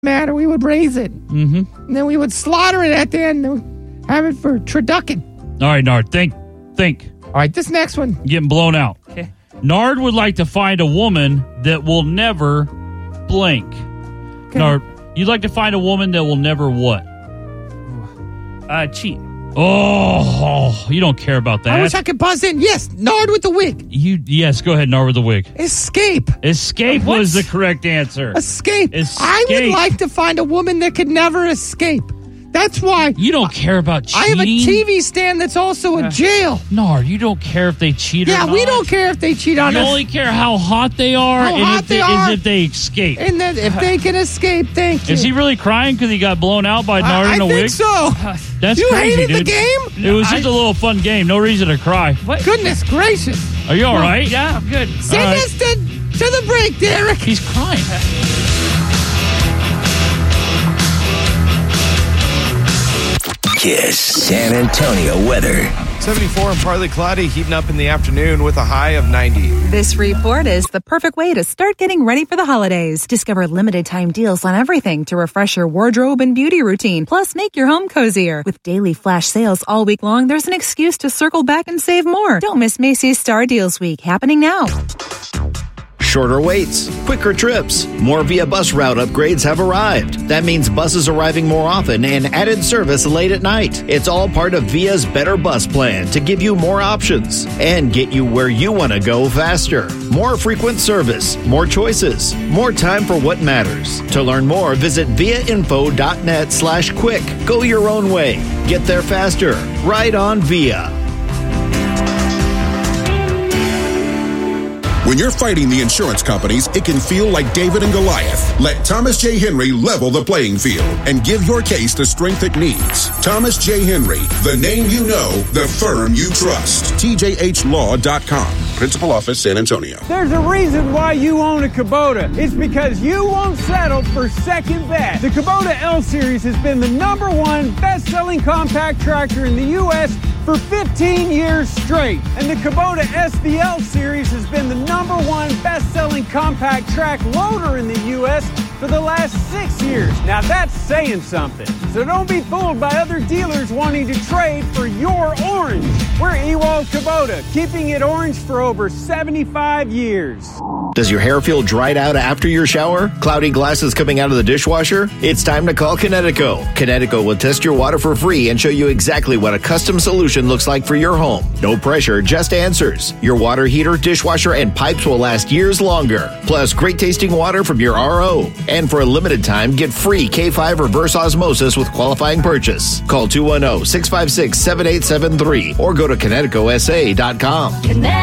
matter, we would raise it. Mm-hmm. And then we would slaughter it at the end and have it for turducken. All right, Nard, think. All right, this next one. Getting blown out. Okay. Nard would like to find a woman that will never blink. Okay. Nard, you'd like to find a woman that will never what? Cheat. Oh, you don't care about that. I wish I could buzz in. Yes, Nard with the wig. Yes, go ahead, Nard with the wig. Escape. Escape What? was the correct answer. Escape. Escape. I would like to find a woman that could never escape. That's why You don't care about cheating? I have a TV stand that's also a jail. Nard, you don't care if they cheat or Yeah, not? we don't care if they cheat on You us. only care how hot they are How and hot they are. if they escape. And then if they can escape, thank you. Is he really crying because he got blown out by Nard I in a think wig? so. That's You crazy, hated dude. the game? It was just a little fun game. No reason to cry. What? Goodness gracious. Are you all right? Yeah, I'm good. Send right. us to the break, Derek. He's crying. Kiss San Antonio weather. 74 and partly cloudy, heating up in the afternoon with a high of 90. This report is the perfect way to start getting ready for the holidays. Discover limited time deals on everything to refresh your wardrobe and beauty routine. Plus, make your home cozier. With daily flash sales all week long, there's an excuse to circle back and save more. Don't miss Macy's Star Deals Week, happening now. Shorter waits, quicker trips. More Via bus route upgrades have arrived. That means buses arriving more often and added service late at night. It's all part of Via's Better Bus Plan to give you more options and get you where you want to go faster. More frequent service, more choices, more time for what matters. To learn more, visit viainfo.net/quick. Go your own way. Get there faster. Ride on Via. When you're fighting the insurance companies, it can feel like David and Goliath. Let Thomas J. Henry level the playing field and give your case the strength it needs. Thomas J. Henry, the name you know, the firm you trust. TJHLaw.com. Principal Office, San Antonio. There's a reason why you own a Kubota. It's because you won't settle for second best. The Kubota L Series has been the #1 best-selling compact tractor in the U.S. for 15 years straight. And the Kubota SVL Series has been the #1 best-selling compact track loader in the U.S. for the last 6 years. Now that's saying something. So don't be fooled by other dealers wanting to trade for your orange. We're Ewald Kubota, keeping it orange for over 75 years. Does your hair feel dried out after your shower? Cloudy glasses coming out of the dishwasher? It's time to call Kinetico. Kinetico will test your water for free and show you exactly what a custom solution looks like for your home. No pressure, just answers. Your water heater, dishwasher, and pipes will last years longer. Plus, great tasting water from your RO. And for a limited time, get free K5 reverse osmosis with qualifying purchase. Call 210-656-7873 or go to KineticoSA.com.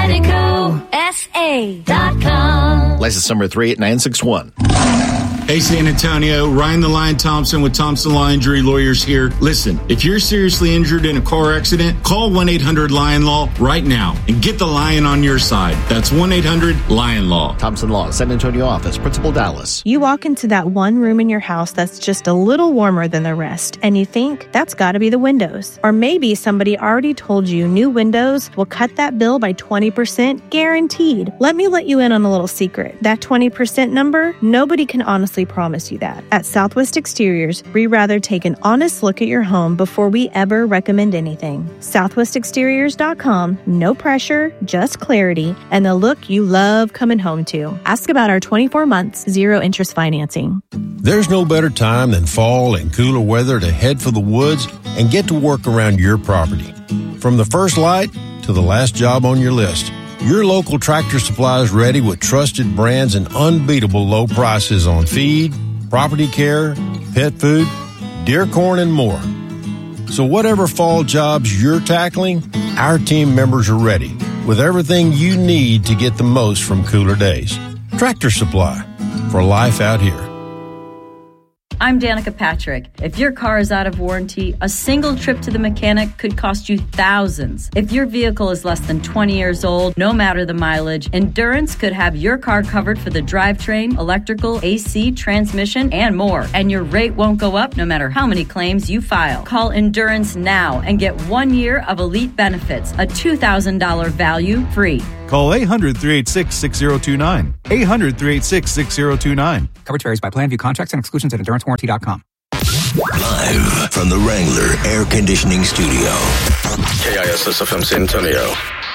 KineticoSA.com. License number 38961. Hey, San Antonio, Ryan the Lion Thompson with Thompson Law Injury Lawyers here. Listen, if you're seriously injured in a car accident, call 1-800-LION-LAW right now and get the lion on your side. That's 1-800-LION-LAW. Thompson Law, San Antonio office, Principal Dallas. You walk into that one room in your house that's just a little warmer than the rest, and you think that's got to be the windows. Or maybe somebody already told you new windows will cut that bill by 20% guaranteed. Let me let you in on a little secret. That 20% number, nobody can honestly promise you that. At Southwest Exteriors, we rather take an honest look at your home before we ever recommend anything. SouthwestExteriors.com, no pressure, just clarity, and the look you love coming home to. Ask about our 24 months, zero interest financing. There's no better time than fall and cooler weather to head for the woods and get to work around your property. From the first light to the last job on your list, your local Tractor Supply is ready with trusted brands and unbeatable low prices on feed, property care, pet food, deer corn, and more. So whatever fall jobs you're tackling, our team members are ready with everything you need to get the most from cooler days. Tractor Supply, for life out here. I'm Danica Patrick. If your car is out of warranty, a single trip to the mechanic could cost you thousands. If your vehicle is less than 20 years old, no matter the mileage, Endurance could have your car covered for the drivetrain, electrical, AC, transmission, and more. And your rate won't go up no matter how many claims you file. Call Endurance now and get 1 year of elite benefits, a $2,000 value free. Call 800-386-6029. 800-386-6029. Coverage varies by plan. View contracts and exclusions at EnduranceWarranty.com. Live from the Wrangler Air Conditioning Studio. KISS FM San Antonio.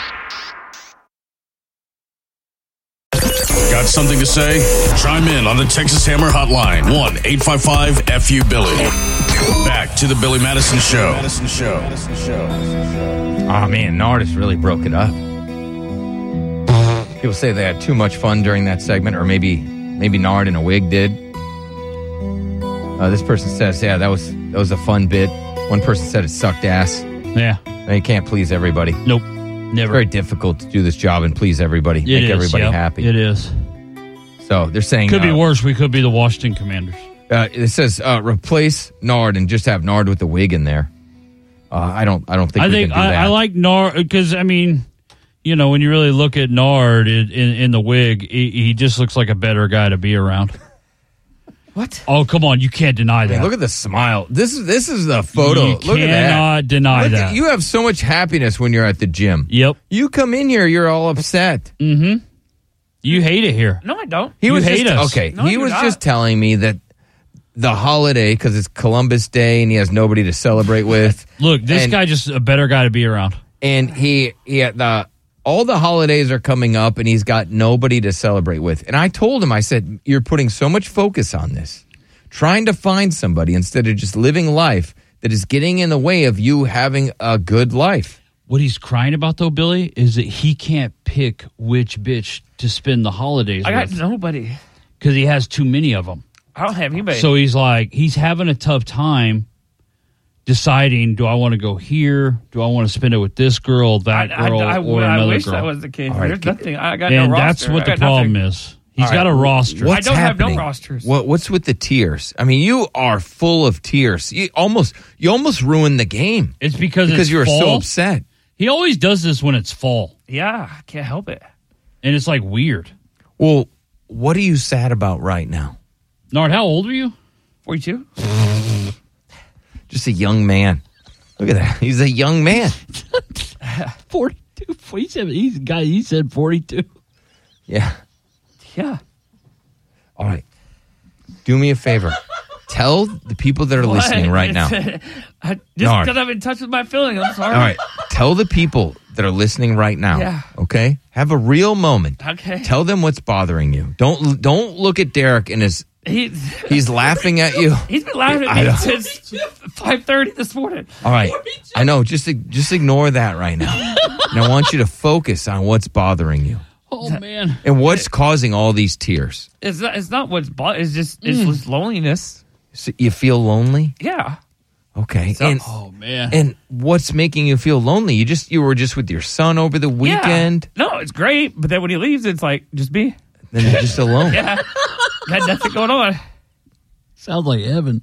Got something to say? Chime in on the Texas Hammer Hotline. 1-855-FU-BILLY. Back to the Billy Madison Show. Oh, man, Nardis really broke it up. People say they had too much fun during that segment, or maybe Nard in a wig did. This person says, yeah, that was a fun bit. One person said it sucked ass. Yeah. You can't please everybody. Nope. Never. It's very difficult to do this job and please everybody, make everybody happy. It is. So they're saying... Could be worse. We could be the Washington Commanders. It says replace Nard and just have Nard with the wig in there. I don't think we can do that. I like Nard because, I mean, you know, when you really look at Nard in the wig, he just looks like a better guy to be around. What? Oh, come on. You can't deny that. Look at the smile. This is the photo. You Look at that. cannot deny that. You have so much happiness when you're at the gym. Yep. You come in here, you're all upset. Mm-hmm. You hate it here. No, I don't. He was hate us. Okay, No, he you're was not. just telling me that the holiday, because it's Columbus Day and he has nobody to celebrate with. Look, this guy just a better guy to be around. And he had all the holidays are coming up and he's got nobody to celebrate with. And I told him, I said, you're putting so much focus on this, trying to find somebody instead of just living life that is getting in the way of you having a good life. What he's crying about, though, Billy, is that he can't pick which bitch to spend the holidays I got with nobody. because he has too many of them. I don't have anybody. So he's having a tough time deciding, do I want to go here? Do I want to spend it with this girl, that girl, or another I wish girl? that was the case. Right. There's nothing. I got And no roster. that's what I the got problem nothing. is. He's got a roster. What's I don't have happening? no rosters. What's with the tears? I mean, you are full of tears. You almost ruined the game. It's because you were so fall. upset. He always does this when it's fall. Yeah, I can't help it. And it's like weird. Well, what are you sad about right now? Nard, how old are you? 42. Just a young man. Look at that. He's a young man. 42. He said 42. Yeah. Yeah. All right. Do me a favor. Tell the people that are listening right now. Just Nard. because I'm in touch with my feelings. I'm sorry. All right. Tell the people that are listening right now. Yeah. Okay? Have a real moment. Okay. Tell them what's bothering you. Don't look at Derek and he's laughing at you. He's been laughing I at me know. since 5:30 this morning. All right. I know. Just ignore that right now. And I want you to focus on what's bothering you. Oh, man. And what's causing all these tears. It's not what's it's just loneliness. So you feel lonely? Yeah. Okay. Oh, man. And what's making you feel lonely? You were just with your son over the weekend? Yeah. No, it's great, but then when he leaves, it's like just me. Then you're just alone. Yeah. Got nothing going on. Sounds like heaven.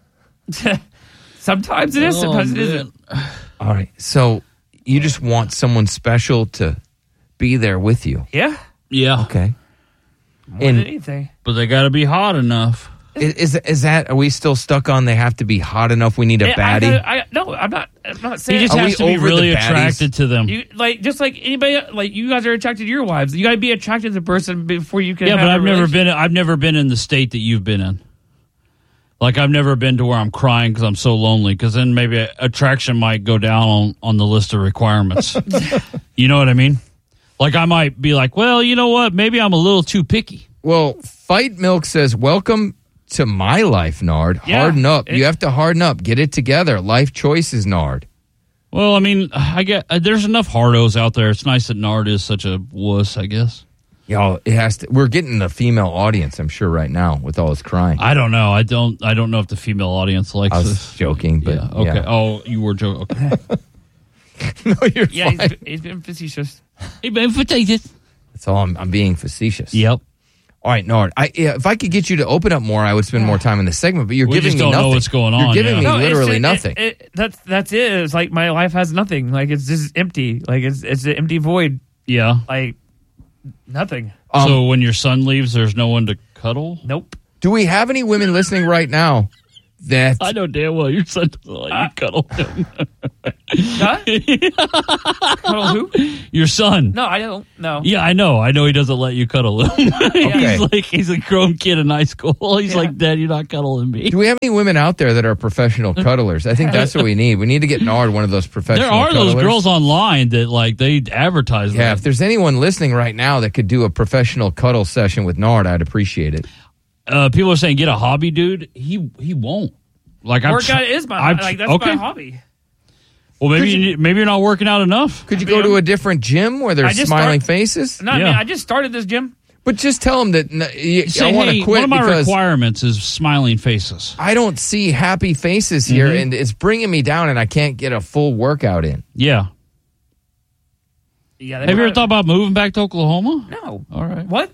Sometimes it is, Oh, sometimes it man. isn't. All right. So you just want someone special to be there with you. Yeah. Yeah. Okay. More than anything. But they got to be hot enough. Is that? Are we still stuck on? They have to be hot enough. We need a baddie. No, I'm not saying. He just Are has we to be over really the baddies? attracted to them. You, just like anybody, like you guys are attracted to your wives. You got to be attracted to the person before you can. Yeah, have but a I've never been in the state that you've been in. Like I've never been to where I'm crying because I'm so lonely. Because then maybe attraction might go down on the list of requirements. You know what I mean? Like I might be like, well, you know what? Maybe I'm a little too picky. Well, Fight Milk says, welcome to my life, Nard. Yeah, harden up. You have to harden up. Get it together. Life choices, Nard. Well, I mean, I get there's enough hardos out there. It's nice that Nard is such a wuss, I guess. Y'all, it has to. We're getting the female audience, I'm sure, right now with all his crying. I don't know. I don't know if the female audience likes I was this. joking, but yeah, okay. yeah. Oh, you were joking. Okay. No, you're Yeah, fine. he's been facetious. He's been facetious. That's all. I'm being facetious. Yep. All right, Nard. If I could get you to open up more, I would spend more time in the segment. But you're We giving just me don't know nothing. what's going on, You're giving yeah. me literally nothing. That's it. It's like my life has nothing. Like it's just empty. Like it's an empty void. Yeah. Like nothing. So when your son leaves, there's no one to cuddle? Nope. Do we have any women listening right now I know damn well your son doesn't let you cuddle him. Huh? Cuddle who? Your son. No, I don't. No. Yeah, I know. I know he doesn't let you cuddle him. Okay. he's a grown kid in high school. He's like, Dad, you're not cuddling me. Do we have any women out there that are professional cuddlers? I think that's what we need. We need to get Nard one of those professional There are cuddlers. those girls online that like they advertise Yeah, that. if there's anyone listening right now that could do a professional cuddle session with Nard, I'd appreciate it. People are saying get a hobby, dude. He won't. Like Workout is my that's my hobby. Well, maybe you're not working out enough. Could you go to a different gym where there's smiling faces? No, man, I just started this gym. But just tell them that Say, I want to quit one of my because requirements is smiling faces. I don't see happy faces here, and it's bringing me down, and I can't get a full workout in. Yeah. Yeah. Have you ever thought about moving back to Oklahoma? No. All right. What?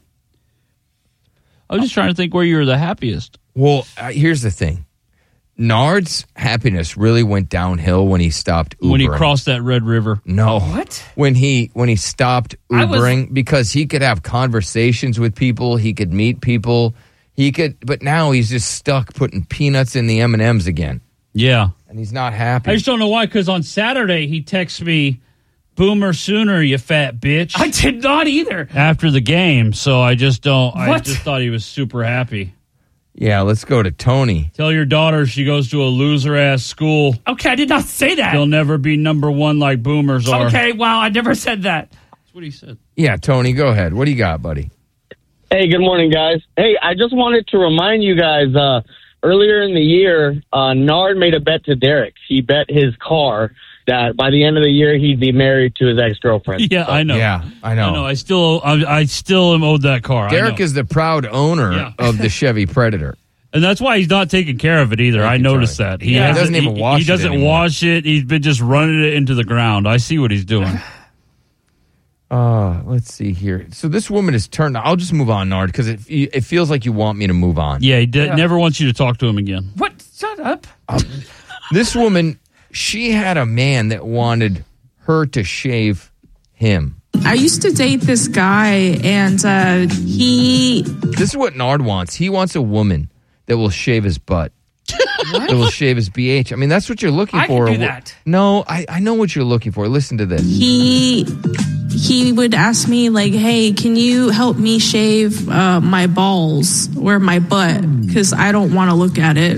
I was just trying to think where you were the happiest. Well, here's the thing. Nard's happiness really went downhill when he stopped Ubering. When he crossed that Red River. No. What? When he stopped Ubering because he could have conversations with people, he could meet people, but now he's just stuck putting peanuts in the M&Ms again. Yeah. And he's not happy. I just don't know why, because on Saturday he texts me, Boomer Sooner, you fat bitch. I did not either. After the game, so I just don't. I What? just thought he was super happy. Yeah, let's go to Tony. Tell your daughter she goes to a loser-ass school. Okay, I did not say that. They'll never be number one like boomers are. Okay, wow, I never said that. That's what he said. Yeah, Tony, go ahead. What do you got, buddy? Hey, good morning, guys. Hey, I just wanted to remind you guys, earlier in the year, Nard made a bet to Derek. He bet his car that by the end of the year, he'd be married to his ex-girlfriend. Yeah, I know. Yeah, I know. I still am owed that car. Derek is the proud owner of the Chevy Predator. And that's why he's not taking care of it either. I noticed that. He doesn't even wash it He doesn't anymore. wash it. He's been just running it into the ground. I see what he's doing. Let's see here. So this woman has turned. I'll just move on, Nard, because it feels like you want me to move on. Yeah, he never wants you to talk to him again. What? Shut up. This woman, she had a man that wanted her to shave him. I used to date this guy, and This is what Nard wants. He wants a woman that will shave his butt. That will shave his BH. I mean, that's what you're looking I for. can do that. No, I know what you're looking for. Listen to this. he would ask me, like, hey, can you help me shave my balls or my butt? Because I don't want to look at it.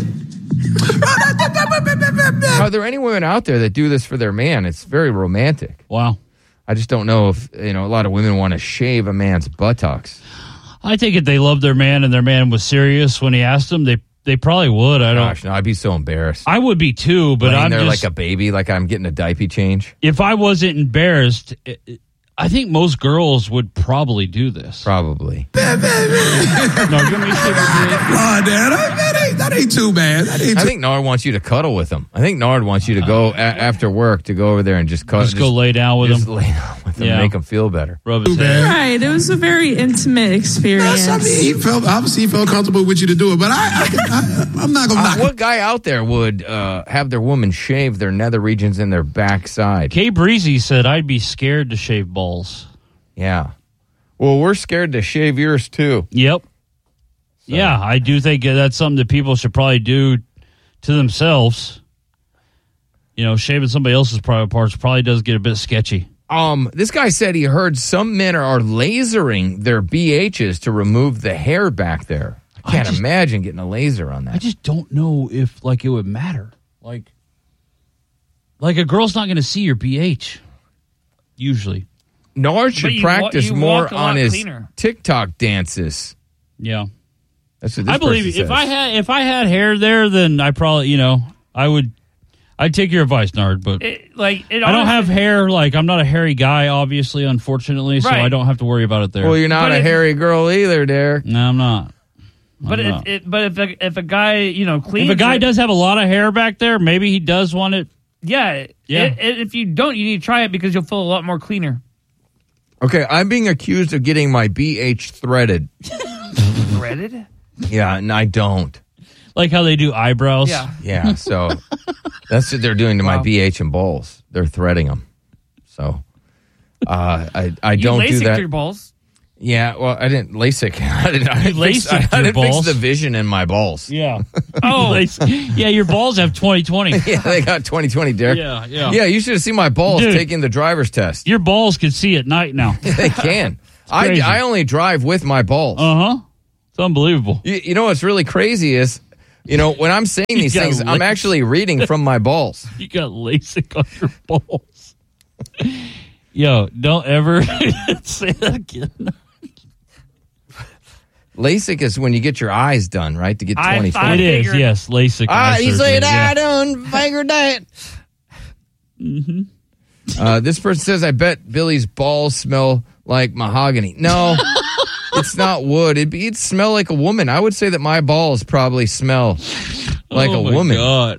Are there any women out there that do this for their man? It's very romantic. Wow. I just don't know if, a lot of women want to shave a man's buttocks. I take it they love their man and their man was serious when he asked them. They probably would. Gosh, no, I'd be so embarrassed. I would be too, but I'm there just like a baby, like I'm getting a diaper change. If I wasn't embarrassed, I think most girls would probably do this. Probably. No, give me a shit. That ain't too bad. I think Nard wants you to cuddle with him. I think Nard wants you to go after work to go over there and just cuddle. Just go lay down with him. Lay down with him, make him feel better. Rub his head. Right. It was a very intimate experience. I mean, he felt comfortable with you to do it, but I'm not gonna knock it. What guy out there would have their woman shave their nether regions in their backside? Kay Breezy said, "I'd be scared to shave balls." Yeah. Well, we're scared to shave yours too. Yep. Yeah, I do think that's something that people should probably do to themselves. Shaving somebody else's private parts probably does get a bit sketchy. This guy said he heard some men are lasering their BHs to remove the hair back there. I can't imagine getting a laser on that. I just don't know if it would matter. Like a girl's not going to see your BH usually. Nard should practice more on his cleaner. TikTok dances. Yeah. That's what this I believe person if I had hair there, then I probably I'd take your advice, Nard. But I don't have hair. I'm not a hairy guy, obviously, unfortunately, so I don't have to worry about it there. Well, you're not a hairy girl either, Derek. No, I'm not. But if a guy cleans, if a guy does have a lot of hair back there, maybe he does want it. Yeah. If you don't, you need to try it because you'll feel a lot more cleaner. Okay, I'm being accused of getting my BH threaded. Threaded? Yeah, and I don't. Like how they do eyebrows? Yeah, so that's what they're doing to my BH and balls. They're threading them. So I don't do that. Your balls? Yeah, well, I didn't LASIK. I didn't fix the vision in my balls. Yeah. Yeah, your balls have 20/20. Yeah, they got 20/20, Derek. Yeah. Yeah, you should have seen my balls Dude, taking the driver's test. Your balls can see at night now. They can. crazy. I only drive with my balls. It's unbelievable. You know what's really crazy is, when I'm saying these things, I'm actually reading from my balls. You got LASIK on your balls. Yo, don't ever say that again. LASIK is when you get your eyes done, right? To get 20/20. It is, yes. LASIK. He said, I done figured that. This person says, I bet Billy's balls smell like mahogany. No, it's not wood. It'd smell like a woman. I would say that my balls probably smell like a woman. God.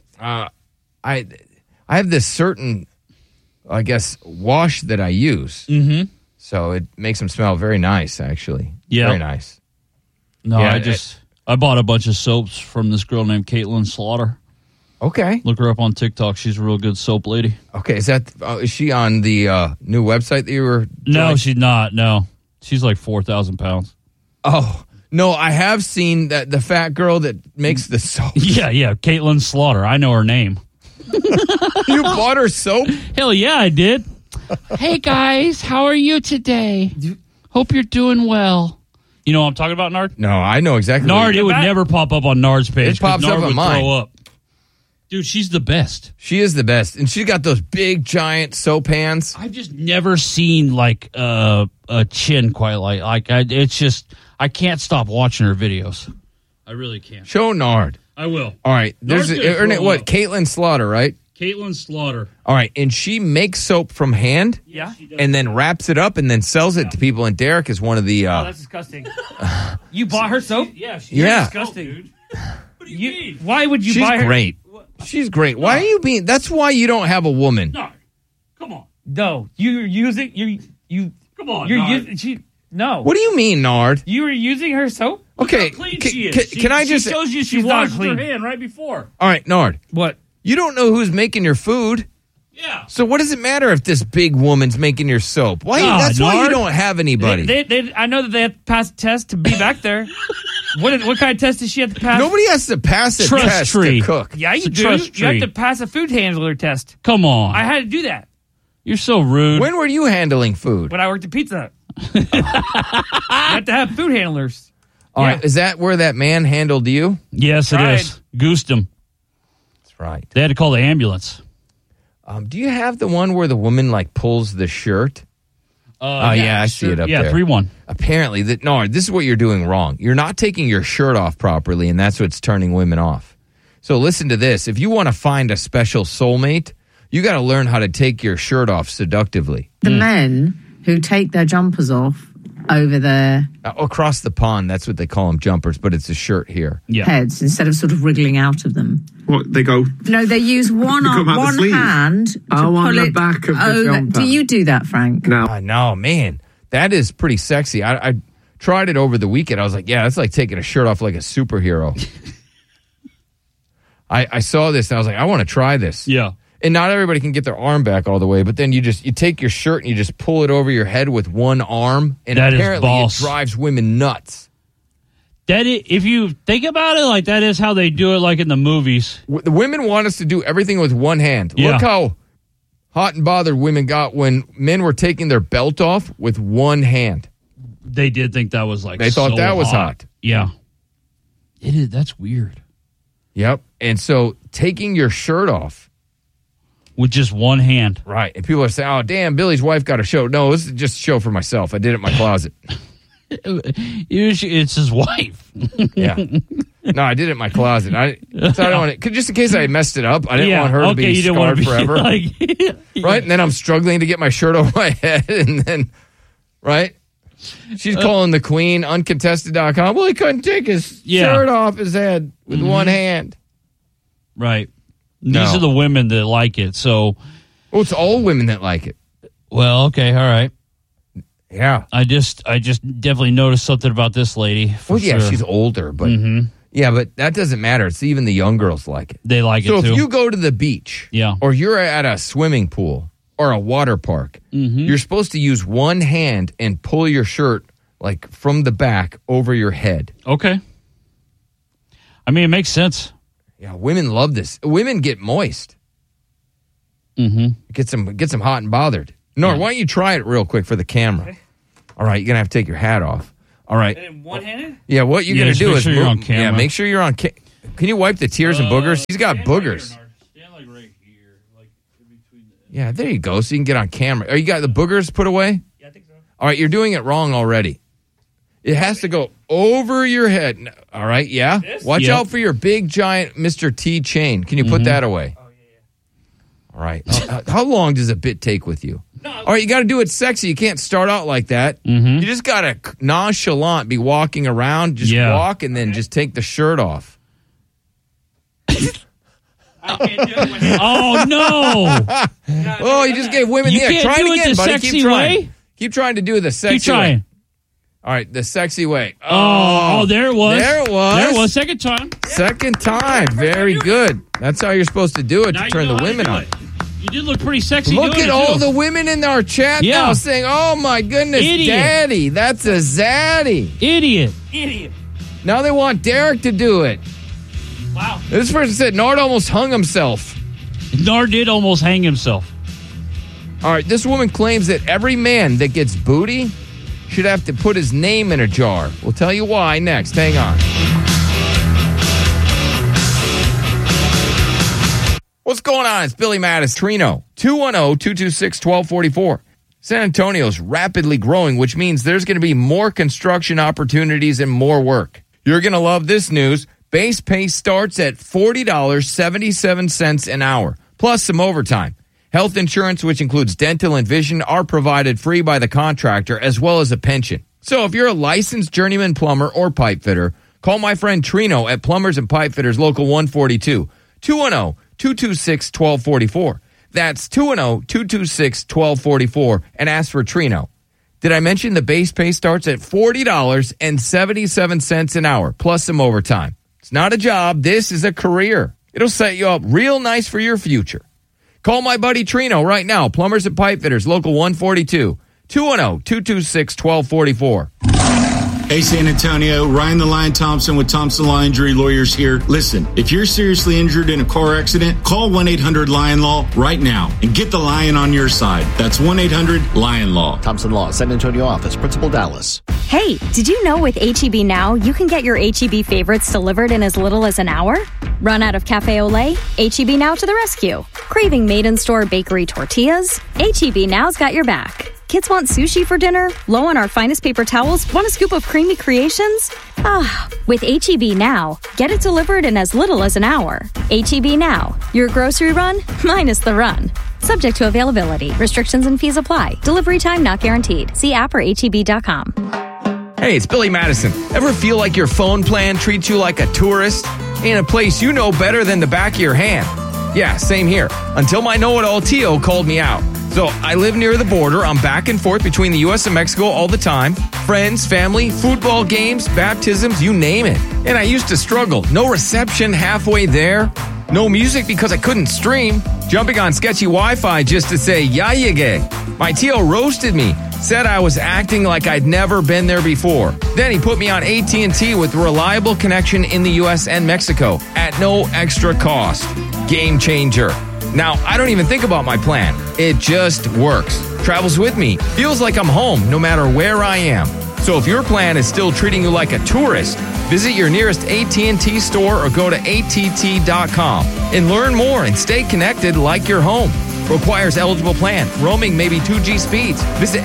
I have this certain, I guess, wash that I use. Mm-hmm. So it makes them smell very nice, actually. Yeah. Very nice. No, I bought a bunch of soaps from this girl named Caitlin Slaughter. Okay. Look her up on TikTok. She's a real good soap lady. Okay, is she on the new website that you were No, she's not. No. She's like 4,000 pounds. Oh, no, I have seen the fat girl that makes the soap. Yeah, Caitlin Slaughter. I know her name. You bought her soap? Hell yeah, I did. Hey, guys, how are you today? Hope you're doing well. You know what I'm talking about, Nard? No, I know exactly. Nard, it would never pop up on Nard's page. It pops Nard up on would mine. Throw up. Dude, she's the best. She is the best. And she's got those big, giant soap hands. I've just never seen, like, a chin quite like it's just, I can't stop watching her videos. I really can't. Show Nard. I will. All right. There's her name, what? Caitlin Slaughter, right? Caitlin Slaughter. All right. And she makes soap from hand. Yeah. And then wraps it up and then sells it to people. And Derek is one of the... oh, that's disgusting. You bought her soap? Yeah. She's disgusting. What do you mean? Why would you buy her? She's great. She's great. Why are you being... That's why you don't have a woman. No. Come on. No. You're using... You Come on, You're Nard. using... No. What do you mean, Nard? You were using her soap? Okay. Look how clean she is. Can I just... She shows you she She's not washed her clean. hand right before. All right, Nard. What? You don't know who's making your food. Yeah. So what does it matter if this big woman's making your soap? Why? That's why you Nard. don't have anybody. I know that they have to pass a test to be back there. What kind of test does she have to pass? Nobody has to pass a Trust test tree. to cook. Yeah, you It's a do. trust You have tree. to pass a food handler test. Come on. I had to do that You're so rude. When were you handling food? when I worked at Pizza Hut. You have to have food handlers. All right, is that where that man handled you? Yes, it Tried. is. Goosed him. That's right. They had to call the ambulance. Do you have the one where the woman like pulls the shirt? Yeah, I see it up there. Yeah, 3-1. Apparently, this is what you're doing wrong. You're not taking your shirt off properly, and that's what's turning women off. So listen to this. If you want to find a special soulmate, you got to learn how to take your shirt off seductively. The men who take their jumpers off over their Across the pond, that's what they call them, jumpers, but it's a shirt here. heads instead of sort of wriggling out of them. What, they go... No, they use one They come out the one sleeve? hand to Oh, pull on the it back of the over. jumper. Do you do that, Frank? No. No, man. That is pretty sexy. I tried it over the weekend. I was like, yeah, that's like taking a shirt off like a superhero. I saw this and I was like, I want to try this. Yeah. And not everybody can get their arm back all the way, but then you take your shirt and you just pull it over your head with one arm, and That is apparently boss. it drives women nuts. If you think about it, like that is how they do it, like in the movies. The women want us to do everything with one hand. Yeah. Look how hot and bothered women got when men were taking their belt off with one hand. They did think that was like They thought so that was hot. Yeah. It is. That's weird. Yep. And so taking your shirt off. With just one hand. Right. And people are saying, oh, damn, Billy's wife got a show. No, this is just a show for myself. I did it in my closet. It's his wife. Yeah. No, I did it in my closet. So I don't want to, just in case I messed it up, I didn't want her to be scarred forever. Right? And then I'm struggling to get my shirt over my head. And then, right? She's calling the queen, uncontested.com. Well, he couldn't take his shirt off his head with one hand. Right. No. These are the women that like it. So, well, it's all women that like it. Well, okay, all right. Yeah. I just definitely noticed something about this lady. Well, yeah, sure. she's older, but yeah, but that doesn't matter. It's even the young girls like it. They like it too. So if too. you go to the beach, or you're at a swimming pool or a water park, you're supposed to use one hand and pull your shirt like from the back over your head. Okay. I mean, it makes sense. Yeah, women love this. Women get moist. Mm-hmm. Gets them hot and bothered. Nora, why don't you try it real quick for the camera? Okay. All right, you're going to have to take your hat off. All right. One-handed? Yeah, what you're going to do is make sure you're on camera. Yeah, make sure you're on camera. Can you wipe the tears and boogers? He's got boogers. Stand like right here, like in between Yeah, there you go. So you can get on camera. You got the boogers put away? Yeah, I think so. All right, you're doing it wrong already. It has to go over your head. All right, yeah. Watch out for your big, giant Mr. T chain. Can you put that away? Oh, yeah. All right. How long does a bit take with you? All right, you got to do it sexy. You can't start out like that. You just got to nonchalant be walking around. Just walk and then just take the shirt off. Oh, no. Oh, you just gave women you the Try it again, buddy. Sexy Keep trying. Way? Keep trying to do the sexy Keep trying. way. All right, the sexy way. Oh, there it was. There it was. There it was. Second time. Second time. Very good. That's how you're supposed to do it Now to turn the women on. You did look pretty sexy. Look at all the women in our chat now saying, oh, my goodness, Idiot. Daddy, that's a zaddy. Idiot. Now they want Derek to do it. Wow. This person said Nard almost hung himself. Nard did almost hang himself. All right, this woman claims that every man that gets booty should have to put his name in a jar. We'll tell you why next. Hang on. What's going on? It's Billy Mattis, Trino, 210-226-1244. San Antonio's rapidly growing, which means there's going to be more construction opportunities and more work. You're going to love this news. Base pay starts at $40.77 an hour, plus some overtime. Health insurance, which includes dental and vision, are provided free by the contractor, as well as a pension. So if you're a licensed journeyman plumber or pipe fitter, call my friend Trino at Plumbers and Pipe Fitters Local 142, 210-226-1244. That's 210-226-1244, and ask for Trino. Did I mention the base pay starts at $40.77 an hour, plus some overtime? It's not a job. This is a career. It'll set you up real nice for your future. Call my buddy Trino right now, Plumbers and Pipe Fitters, Local 142, 210-226-1244. Hey, San Antonio, Ryan the Lion Thompson with Thompson Law Injury Lawyers here. Listen, if you're seriously injured in a car accident, call 1-800-LION-LAW right now and get the lion on your side. That's 1-800-LION-LAW. Thompson Law, San Antonio office, Principal Dallas. Hey, did you know with H-E-B Now, you can get your H-E-B favorites delivered in as little as an hour? Run out of Cafe Olay? H-E-B Now to the rescue. Craving made-in-store bakery tortillas? H-E-B Now's got your back. Kids want sushi for dinner? Low on our finest paper towels? Want a scoop of creamy creations? With H-E-B Now, get it delivered in as little as an hour. H-E-B Now, your grocery run minus the run. Subject to availability. Restrictions and fees apply. Delivery time not guaranteed. See app or HEB.com. Hey, it's Billy Madison. Ever feel like your phone plan treats you like a tourist in a place you know better than the back of your hand? Yeah, same here. Until my know-it-all Tio called me out. So I live near the border. I'm back and forth between the U.S. and Mexico all the time. Friends, family, football games, baptisms, you name it. And I used to struggle. No reception halfway there. No music because I couldn't stream. Jumping on sketchy Wi-Fi just to say, ya llegué. My Tio roasted me. Said I was acting like I'd never been there before. Then he put me on AT&T with reliable connection in the U.S. and Mexico at no extra cost. Game changer. Now, I don't even think about my plan. It just works. Travels with me. Feels like I'm home no matter where I am. So if your plan is still treating you like a tourist, visit your nearest AT&T store or go to att.com and learn more and stay connected like you're home. Requires eligible plan. Roaming may be 2G speeds. Visit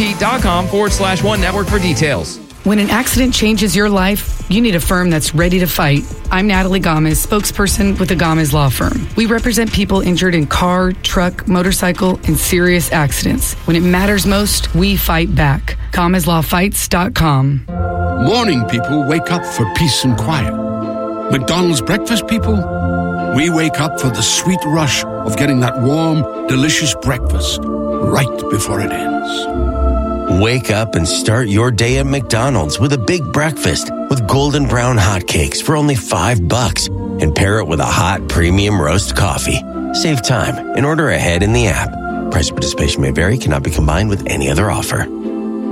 att.com/one network for details. When an accident changes your life, you need a firm that's ready to fight. I'm Natalie Gomez, spokesperson with the Gomez Law Firm. We represent people injured in car, truck, motorcycle, and serious accidents. When it matters most, we fight back. GomezLawFights.com. Morning people wake up for peace and quiet. McDonald's breakfast people, we wake up for the sweet rush of getting that warm, delicious breakfast right before it ends. Wake up and start your day at McDonald's with a big breakfast with golden brown hotcakes for only $5 and pair it with a hot premium roast coffee. Save time and order ahead in the app. Price participation may vary, cannot be combined with any other offer.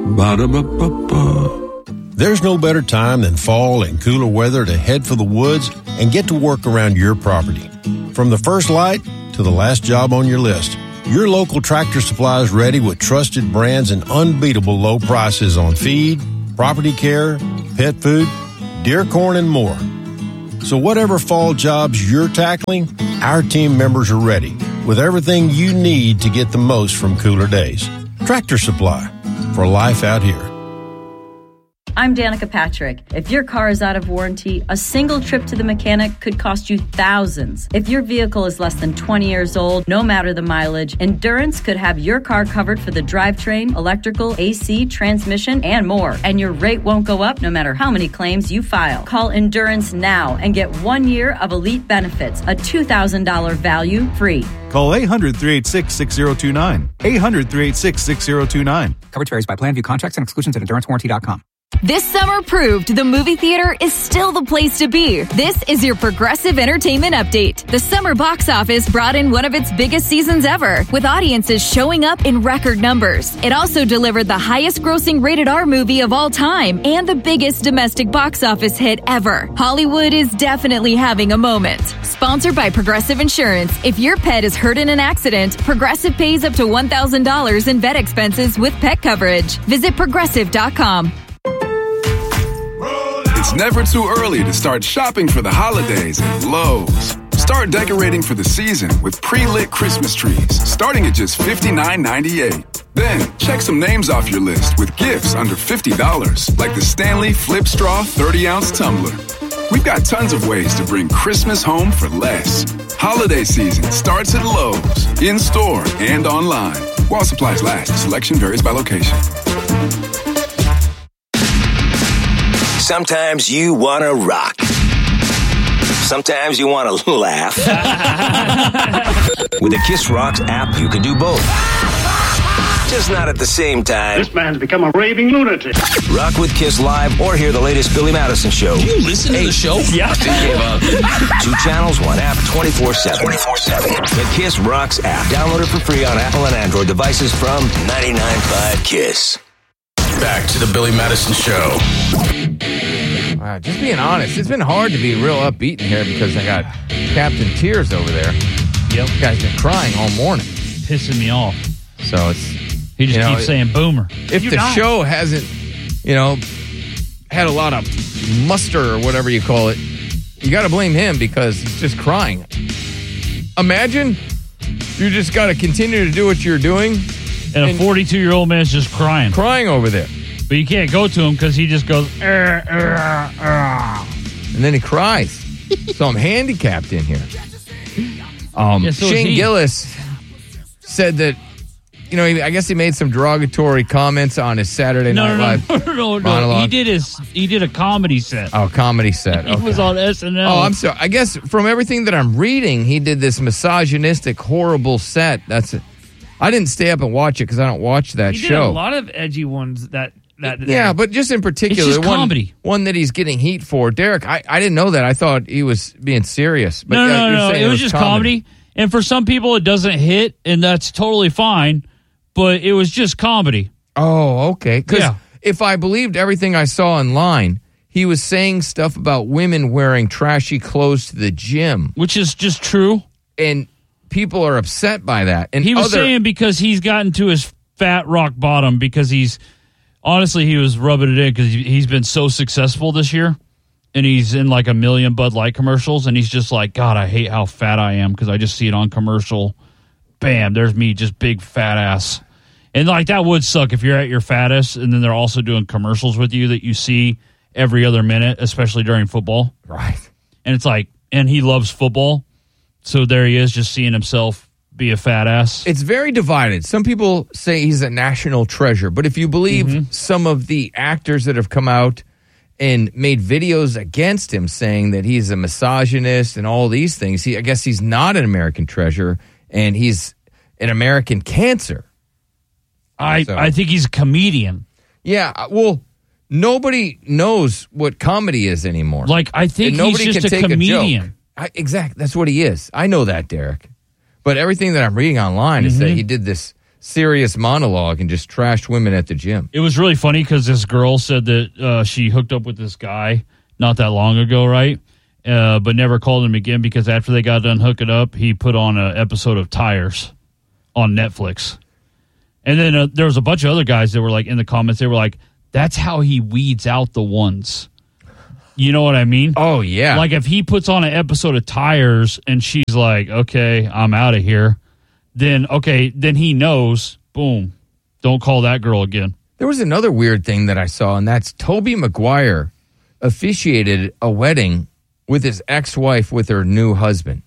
Ba-da-ba-ba-ba. There's no better time than fall and cooler weather to head for the woods and get to work around your property. From the first light to the last job on your list, your local Tractor Supply is ready with trusted brands and unbeatable low prices on feed, property care, pet food, deer corn, and more. So whatever fall jobs you're tackling, our team members are ready with everything you need to get the most from cooler days. Tractor Supply, for life out here. I'm Danica Patrick. If your car is out of warranty, a single trip to the mechanic could cost you thousands. If your vehicle is less than 20 years old, no matter the mileage, Endurance could have your car covered for the drivetrain, electrical, AC, transmission, and more. And your rate won't go up no matter how many claims you file. Call Endurance now and get 1 year of elite benefits, a $2,000 value free. Call 800-386-6029. 800-386-6029. Coverage varies by plan, view contracts and exclusions at endurancewarranty.com. This summer proved the movie theater is still the place to be. This is your Progressive Entertainment Update. The summer box office brought in one of its biggest seasons ever, with audiences showing up in record numbers. It also delivered the highest grossing rated R movie of all time and the biggest domestic box office hit ever. Hollywood is definitely having a moment. Sponsored by Progressive Insurance. If your pet is hurt in an accident, Progressive pays up to $1,000 in vet expenses with pet coverage. Visit Progressive.com. It's never too early to start shopping for the holidays at Lowe's. Start decorating for the season with pre-lit Christmas trees, starting at just $59.98. Then, check some names off your list with gifts under $50, like the Stanley Flip Straw 30-ounce tumbler. We've got tons of ways to bring Christmas home for less. Holiday season starts at Lowe's, in-store and online. While supplies last, selection varies by location. Sometimes you want to rock. Sometimes you want to laugh. With the Kiss Rocks app, you can do both. Just not at the same time. This man's become a raving lunatic. Rock with Kiss Live or hear the latest Billy Madison show. Do you listen to the show? Yeah. Gave up. 2 channels, 1 app, 24/7. 24/7. The Kiss Rocks app. Download it for free on Apple and Android devices from 99.5 Kiss. Back to the Billy Madison Show. Just being honest, it's been hard to be real upbeat in here because I got Captain Tears over there. Yep. The guy's been crying all morning. Pissing me off. So it's... He just keeps saying boomer. If the show hasn't, had a lot of muster or whatever you call it, you got to blame him because he's just crying. Imagine you just got to continue to do what you're doing. And a 42-year-old man's just crying. Crying over there. But you can't go to him because he just goes, and then he cries. So I'm handicapped in here. Shane Gillis said that, I guess he made some derogatory comments on his Saturday Night Live monologue. He did a comedy set. Oh, comedy set. He was on SNL. Oh, I'm sorry. I guess from everything that I'm reading, he did this misogynistic, horrible set. That's it. I didn't stay up and watch it because I don't watch that He show. did a lot of edgy ones that yeah, but just in particular, it's just comedy. One that he's getting heat for. Derek, I didn't know that. I thought he was being serious. But No. It was just comedy. And for some people, it doesn't hit, and that's totally fine. But it was just comedy. Oh, okay. Because if I believed everything I saw online, he was saying stuff about women wearing trashy clothes to the gym. Which is just true. And people are upset by that. And he was saying because he's gotten to his fat rock bottom because he was rubbing it in because he's been so successful this year. And he's in like 1 million Bud Light commercials. And he's just like, God, I hate how fat I am because I just see it on commercial. Bam, there's me, just big fat ass. And like that would suck if you're at your fattest and then they're also doing commercials with you that you see every other minute, especially during football. Right. And it's like, and he loves football. So there he is just seeing himself be a fat ass. It's very divided. Some people say he's a national treasure. But if you believe some of the actors that have come out and made videos against him saying that he's a misogynist and all these things, I guess he's not an American treasure and he's an American cancer. I think he's a comedian. Yeah, well, nobody knows what comedy is anymore. Like, I think he's just a comedian. Exactly, that's what he is. I know that, Derek. But everything that I'm reading online is that he did this serious monologue and just trashed women at the gym. It was really funny because this girl said that she hooked up with this guy not that long ago, right? But never called him again because after they got done hooking up, he put on an episode of Tires on Netflix. And then there was a bunch of other guys that were like in the comments. They were like, that's how he weeds out the ones. You know what I mean? Oh, yeah. Like if he puts on an episode of Tires and she's like, okay, I'm out of here, then he knows, boom, don't call that girl again. There was another weird thing that I saw, and that's Tobey Maguire officiated a wedding with his ex-wife with her new husband.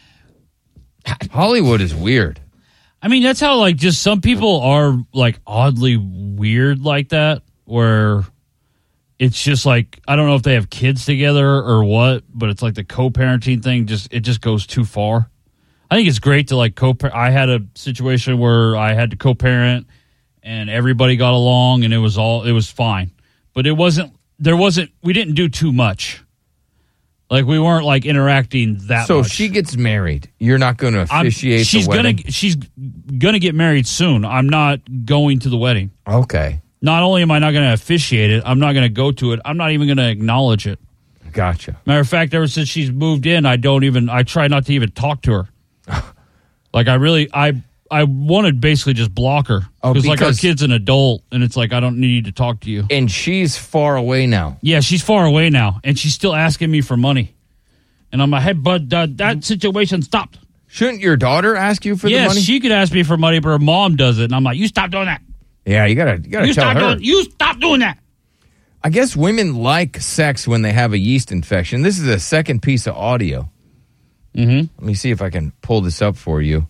Hollywood is weird. I mean, that's how like just some people are like oddly weird like that, where it's just like, I don't know if they have kids together or what, but it's like the co-parenting thing, it just goes too far. I think it's great to like I had a situation where I had to co-parent and everybody got along and it was fine. But we didn't do too much. Like we weren't like interacting that much. So if she gets married, you're not going to officiate the wedding? She's going to get married soon. I'm not going to the wedding. Okay. Not only am I not going to officiate it, I'm not going to go to it. I'm not even going to acknowledge it. Gotcha. Matter of fact, ever since she's moved in, I try not to even talk to her. Like I want to basically just block her. Because like our kid's an adult, and it's like I don't need to talk to you. And she's far away now. Yeah, she's far away now, and she's still asking me for money. And I'm like, hey, bud, that situation stopped. Shouldn't your daughter ask you for the money? Yes, she could ask me for money, but her mom does it. And I'm like, you stop doing that. Yeah, you gotta tell her. You stop doing that. I guess women like sex when they have a yeast infection. This is a second piece of audio. Mm-hmm. Let me see if I can pull this up for you.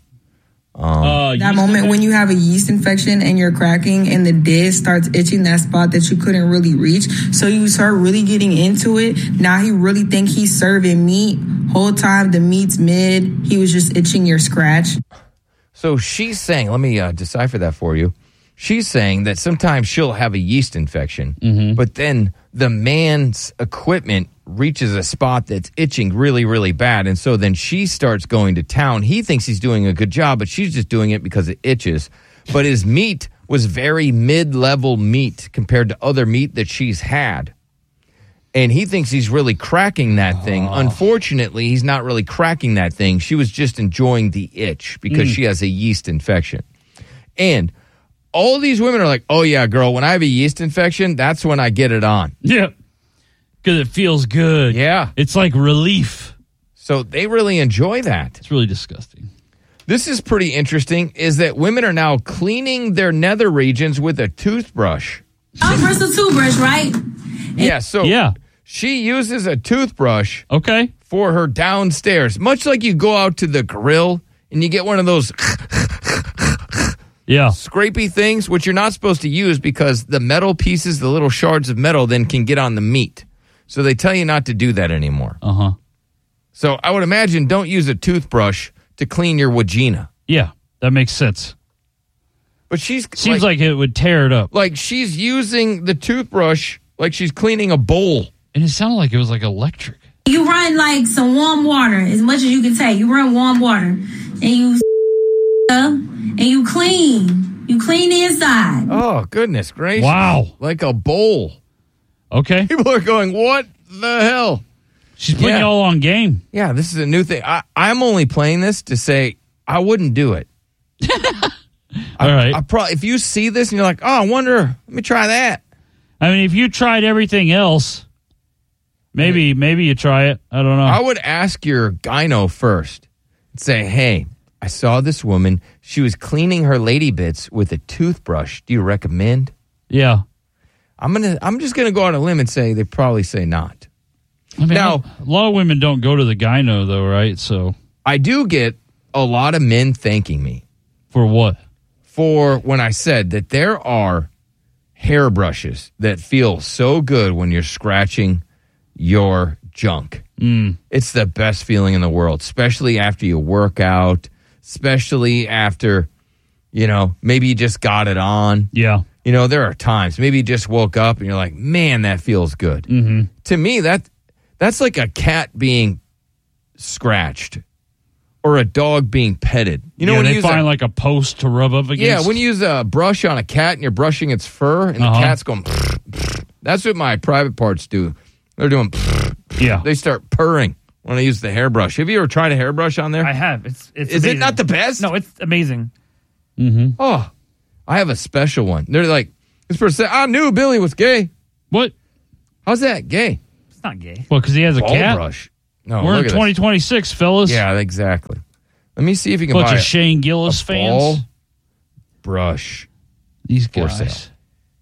That moment when you have a yeast infection and you're cracking and the disc starts itching that spot that you couldn't really reach. So you start really getting into it. Now he really think he's serving meat. Whole time the meat's mid. He was just itching your scratch. So she's saying, let me decipher that for you. She's saying that sometimes she'll have a yeast infection, but then the man's equipment reaches a spot that's itching really, really bad. And so then she starts going to town. He thinks he's doing a good job, but she's just doing it because it itches. But his meat was very mid-level meat compared to other meat that she's had. And he thinks he's really cracking that thing. Unfortunately, he's not really cracking that thing. She was just enjoying the itch because she has a yeast infection. And all these women are like, oh, yeah, girl, when I have a yeast infection, that's when I get it on. Yeah. Because it feels good. Yeah. It's like relief. So they really enjoy that. It's really disgusting. This is pretty interesting, is that women are now cleaning their nether regions with a toothbrush. I brush a toothbrush, right? Yeah, so she uses a toothbrush for her downstairs. Much like you go out to the grill and you get one of those scrapey things, which you're not supposed to use because the metal pieces, the little shards of metal, then can get on the meat. So they tell you not to do that anymore. So I would imagine don't use a toothbrush to clean your vagina. Yeah, that makes sense. But seems like it would tear it up. Like she's using the toothbrush like she's cleaning a bowl. And it sounded like it was like electric. You run like some warm water as much as you can take. You run warm water and you and you clean. You clean the inside. Oh, goodness gracious. Wow. Like a bowl. Okay. People are going, what the hell? She's putting you all on game. Yeah, this is a new thing. I'm only playing this to say I wouldn't do it. All right. If you see this and you're like, oh, I wonder, let me try that. I mean, if you tried everything else, maybe you try it. I don't know. I would ask your gyno first and say, hey, I saw this woman. She was cleaning her lady bits with a toothbrush. Do you recommend? Yeah. I'm just gonna go on a limb and say they probably say not. I mean, now, a lot of women don't go to the gyno though, right? So I do get a lot of men thanking me. For what? For when I said that there are hairbrushes that feel so good when you're scratching your junk. It's the best feeling in the world, especially after you work out, especially after, maybe you just got it on. Yeah. There are times maybe you just woke up and you're like, man, that feels good. To me, that's like a cat being scratched or a dog being petted. You know, yeah, when they you use find like a post to rub up against. Yeah, when you use a brush on a cat and you're brushing its fur and the cat's going, that's what my private parts do. They're doing, they start purring when I use the hairbrush. Have you ever tried a hairbrush on there? I have. It's Is amazing. it not the best? No, it's amazing. Mm-hmm. Oh, I have a special one. They're like, this person said, I knew Billy was gay. What? How's that gay? It's not gay. Well, because he has a Ball cat. brush. No, We're in look at this. 2026, fellas. Yeah, exactly. Let me see if you can Bunch buy of Shane Gillis a fans. ball brush. These for guys. sale.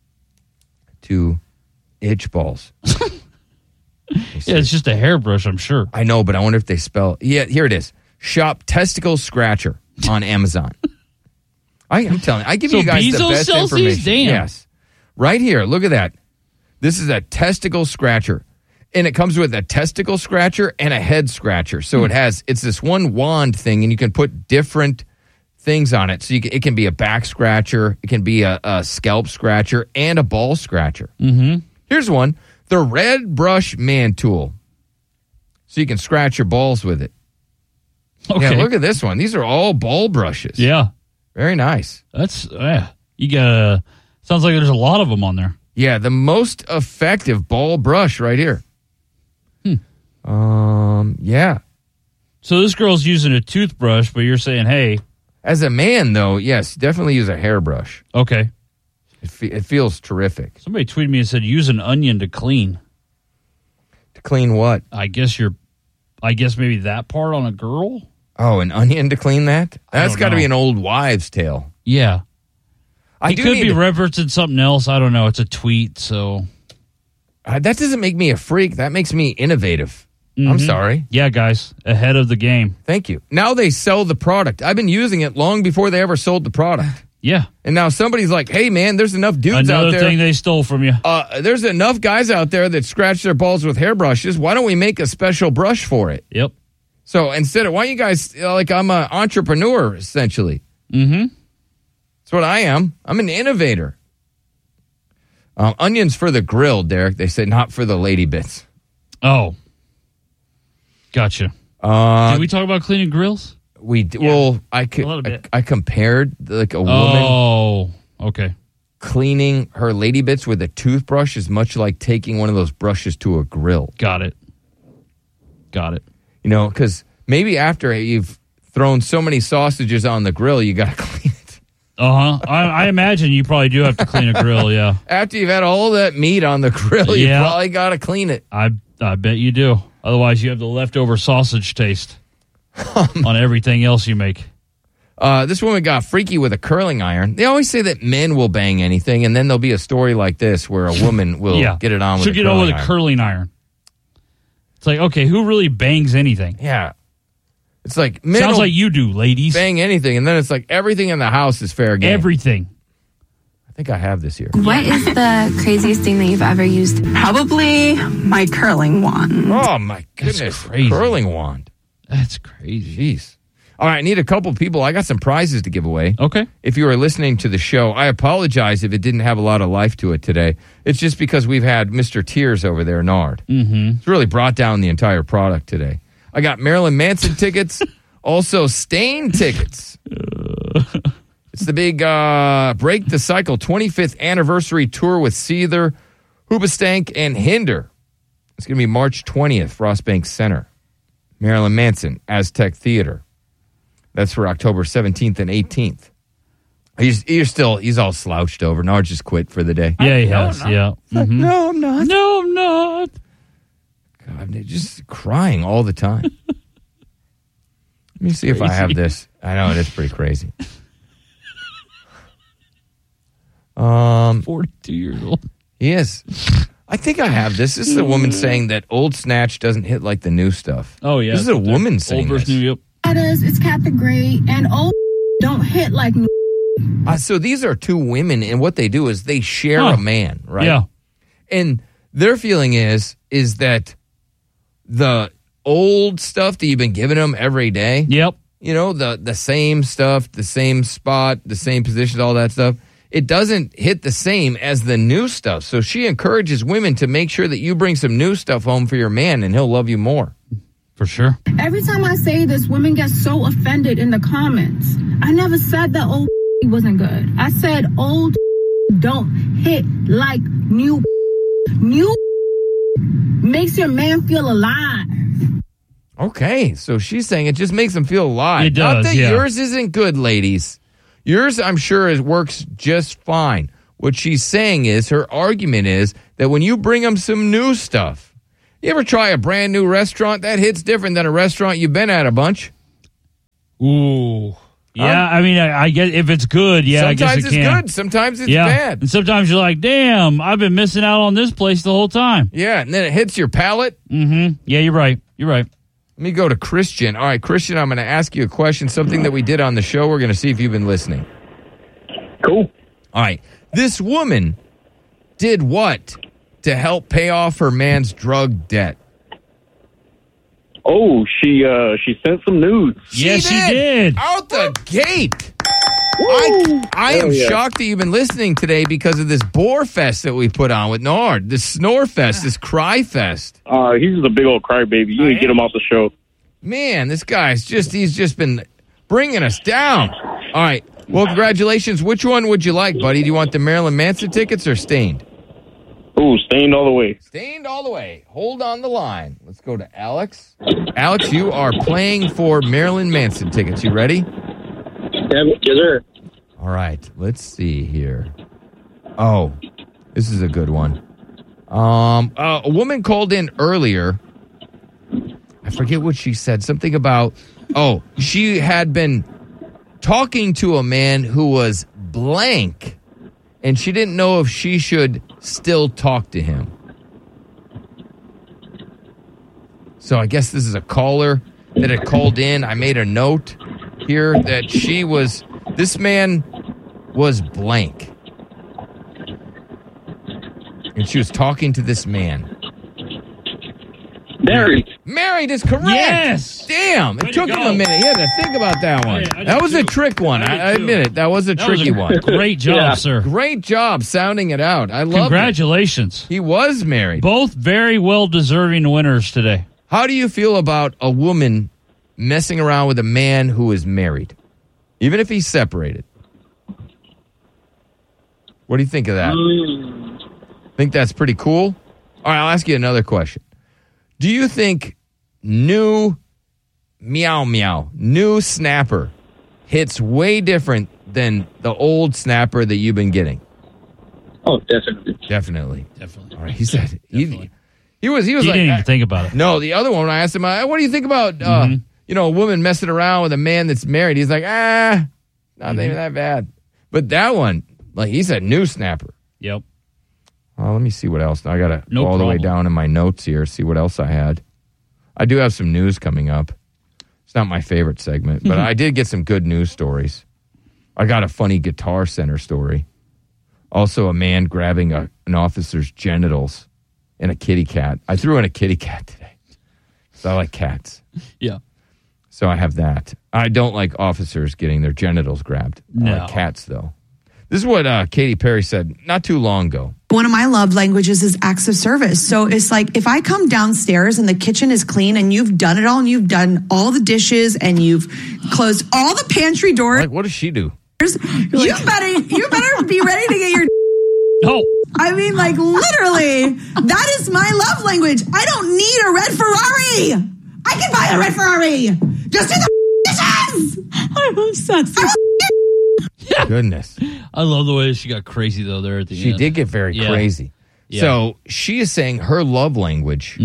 2 itch balls. Yeah, it's just a hairbrush, I'm sure. I know, but I wonder if they spell. Yeah, here it is. Shop Testicle Scratcher on Amazon. I'm telling you, I give So you guys the Bezos best sells information. these? Damn. Yes. Right here. Look at that. This is a testicle scratcher. And it comes with a testicle scratcher and a head scratcher. So it's this one wand thing, and you can put different things on it. So it can be a back scratcher, it can be a scalp scratcher, and a ball scratcher. Mm-hmm. Here's one. The Red Brush Man Tool. So you can scratch your balls with it. Okay. Yeah, look at this one. These are all ball brushes. Yeah. Very nice. That's, you got sounds like there's a lot of them on there. Yeah, the most effective ball brush right here. Yeah. So this girl's using a toothbrush, but you're saying, hey. As a man, though, yes, definitely use a hairbrush. Okay. It feels terrific. Somebody tweeted me and said, use an onion to clean. To clean what? I guess maybe that part on a girl? Oh, an onion to clean that? That's got to know. be an old wives' tale. Yeah. I It do could need be to- referencing something else. I don't know. It's a tweet, so. That doesn't make me a freak. That makes me innovative. I'm Mhm. sorry. Yeah, guys. Ahead of the game. Thank you. Now they sell the product. I've been using it long before they ever sold the product. Yeah. And now somebody's like, hey, man, there's enough dudes Another out there. thing they stole from you. There's enough guys out there that scratch their balls with hairbrushes. Why don't we make a special brush for it? Yep. So instead of, why don't you guys, I'm an entrepreneur, essentially. Mm-hmm. That's what I am. I'm an innovator. Onions for the grill, Derek. They said not for the lady bits. Oh. Gotcha. Did we talk about cleaning grills? We well, I compared like a woman. Oh, okay. Cleaning her lady bits with a toothbrush is much like taking one of those brushes to a grill. Got it. You know, because maybe after you've thrown so many sausages on the grill, you got to clean it. Uh-huh. I imagine you probably do have to clean a grill, yeah. After you've had all that meat on the grill, you Yeah. probably got to clean it. I bet you do. Otherwise, you have the leftover sausage taste on everything else you make. This woman got freaky with a curling iron. They always say that men will bang anything, and then there'll be a story like this where a woman will get it on with She'll a get curling on with iron. a curling iron. It's like, okay, who really bangs anything? Yeah. It's like men Sounds will like you do, ladies. bang anything, and then it's like everything in the house is fair game. Everything. I think I have this here. What is the craziest thing that you've ever used? Probably my curling wand. Oh, my goodness. crazy. Curling wand. That's crazy. Jeez. All right, I need a couple people. I got some prizes to give away. Okay. If you are listening to the show, I apologize if it didn't have a lot of life to it today. It's just because we've had Mr. Tears over there, Nard. Mm-hmm. It's really brought down the entire product today. I got Marilyn Manson tickets, also Stain tickets. It's the big Break the Cycle 25th anniversary tour with Seether, Hoobastank, and Hinder. It's going to be March 20th, Ross Bank Center. Marilyn Manson, Aztec Theater. That's for October 17th and 18th. He's all slouched over. Nard just quit for the day. Yeah, he has. Yeah. Like, Mhm. no, I'm not. No, I'm not. God, they're just crying all the time. Let me see if I have this. I know, it is pretty crazy. 42 years old. He is. I think I have this. This is a woman saying that old Snatch doesn't hit like the new stuff. Oh, yeah. This is a woman saying Old versus this. new, yep. It's Captain Great, and old don't hit like new. So these are two women, and what they do is they share a man, right? Yeah. And their feeling is that the old stuff that you've been giving them every day, yep, you know, the same stuff, the same spot, the same positions, all that stuff, it doesn't hit the same as the new stuff. So she encourages women to make sure that you bring some new stuff home for your man, and he'll love you more. For sure. Every time I say this, women get so offended in the comments. I never said that old wasn't good. I said old don't hit like new. New makes your man feel alive. Okay, so she's saying it just makes him feel alive. It does, Not that yeah. yours isn't good, ladies. Yours, I'm sure, works just fine. What she's saying is, her argument is that when you bring them some new stuff, you ever try a brand new restaurant? That hits different than a restaurant you've been at a bunch. Ooh. Yeah, I mean, I get if it's good, yeah, I guess it Sometimes it's can. good, sometimes it's Yeah. bad. And sometimes you're like, damn, I've been missing out on this place the whole time. Yeah, and then it hits your palate. Mm-hmm. Yeah, you're right. You're right. Let me go to Christian. All right, Christian, I'm going to ask you a question, something that we did on the show. We're going to see if you've been listening. Cool. All right. This woman did what to help pay off her man's drug debt? Oh, she sent some nudes. Yes, she did. Out the gate. I am Hell yeah. shocked that you've been listening today because of this Boar Fest that we put on with Nard, this Snore Fest, this Cry Fest. He's just a big old crybaby. You need to get him off the show. Man, this guy's he's just been bringing us down. All right. Well, congratulations. Which one would you like, buddy? Do you want the Marilyn Manson tickets or Stained? Ooh, Stained all the way. Stained all the way. Hold on the line. Let's go to Alex. Alex, you are playing for Marilyn Manson tickets. You ready? Yes, sir. All right. Let's see here. Oh, this is a good one. A woman called in earlier. I forget what she said. Something about, she had been talking to a man who was blank, and she didn't know if she should still talk to him. So I guess this is a caller that had called in. I made a note here that this man was blank. And she was talking to this man. Married. Married is correct. Yes. Damn. It took him a minute. He had to think about that one. That was a trick one. I admit it. That was a tricky one. Great job, sir. Great job sounding it out. I love it. Congratulations. He was married. Both very well-deserving winners today. How do you feel about a woman messing around with a man who is married? Even if he's separated. What do you think of that? Think that's pretty cool? All right, I'll ask you another question. Do you think new snapper hits way different than the old snapper that you've been getting? Oh, definitely. Definitely. All right, he said he was He like, didn't even think about it. No, the other one, when I asked him, what do you think about a woman messing around with a man that's married? He's like, not even that bad. But that one, like he said, new snapper. Yep. Well, let me see what else. I got to No go all the way problem. down in my notes here, see what else I had. I do have some news coming up. It's not my favorite segment, but I did get some good news stories. I got a funny Guitar Center story. Also, a man grabbing an officer's genitals and a kitty cat. I threw in a kitty cat today. So I like cats. Yeah. So I have that. I don't like officers getting their genitals grabbed. No. I like cats, though. This is what Katy Perry said not too long ago. One of my love languages is acts of service. So it's like if I come downstairs and the kitchen is clean and you've done it all and you've done all the dishes and you've closed all the pantry doors. Like, what does she do? You better be ready to get your. No. I mean, like literally, that is my love language. I don't need a red Ferrari. I can buy a red Ferrari. Just do the dishes. I'm obsessed. Goodness. I love the way she got crazy, though, there at the end. She did get very crazy. Yeah. So she is saying her love language